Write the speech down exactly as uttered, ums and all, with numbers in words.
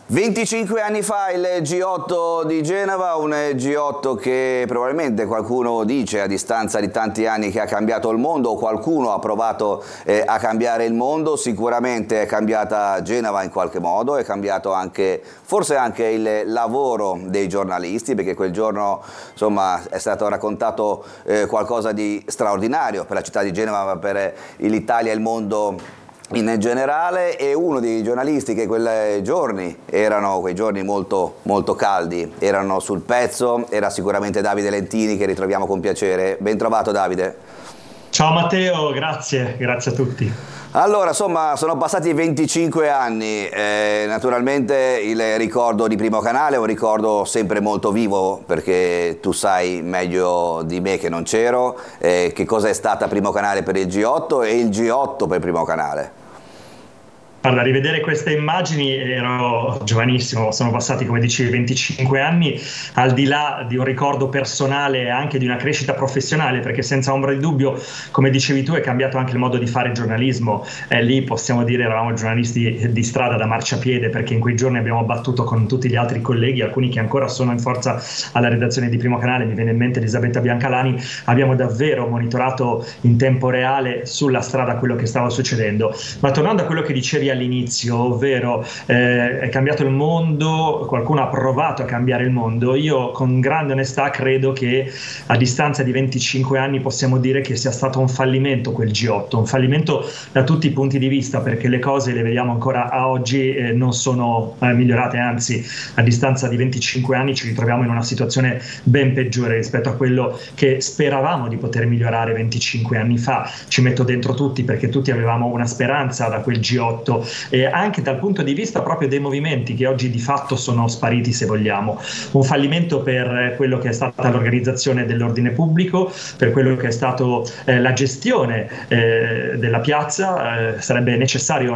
venticinque anni fa il G otto di Genova, un G otto che probabilmente qualcuno dice a distanza di tanti anni che ha cambiato il mondo, o qualcuno ha provato eh, a cambiare il mondo. Sicuramente è cambiata Genova in qualche modo, è cambiato anche, forse anche il lavoro dei giornalisti, perché quel giorno insomma è stato raccontato eh, qualcosa di straordinario per la città di Genova, ma per l'Italia e il mondo in generale. E uno dei giornalisti che quei giorni erano quei giorni molto, molto caldi, erano sul pezzo, era sicuramente Davide Lentini, che ritroviamo con piacere. Ben trovato, Davide. Ciao Matteo, grazie, grazie a tutti. Allora, insomma, sono passati venticinque anni, eh, naturalmente il ricordo di Primo Canale è un ricordo sempre molto vivo, perché tu sai meglio di me, che non c'ero, eh, che cosa è stata Primo Canale per il G otto e il G otto per Primo Canale. Allora, rivedere queste immagini, ero giovanissimo, sono passati, come dicevi, venticinque anni, al di là di un ricordo personale e anche di una crescita professionale, perché senza ombra di dubbio, come dicevi tu, è cambiato anche il modo di fare giornalismo. Eh, lì possiamo dire eravamo giornalisti di strada, da marciapiede, perché in quei giorni abbiamo battuto con tutti gli altri colleghi, alcuni che ancora sono in forza alla redazione di Primo Canale, mi viene in mente Elisabetta Biancalani. Abbiamo davvero monitorato in tempo reale sulla strada quello che stava succedendo. Ma tornando a quello che dicevi all'inizio, ovvero eh, è cambiato il mondo, qualcuno ha provato a cambiare il mondo. Io con grande onestà credo che a distanza di venticinque anni possiamo dire che sia stato un fallimento quel G otto, un fallimento da tutti i punti di vista, perché le cose le vediamo ancora a oggi eh, non sono eh, migliorate, anzi a distanza di venticinque anni ci ritroviamo in una situazione ben peggiore rispetto a quello che speravamo di poter migliorare venticinque anni fa. Ci metto dentro tutti, perché tutti avevamo una speranza da quel G otto, e anche dal punto di vista proprio dei movimenti che oggi di fatto sono spariti, se vogliamo. Un fallimento per quello che è stata l'organizzazione dell'ordine pubblico, per quello che è stato eh, la gestione eh, della piazza. Eh, sarebbe necessario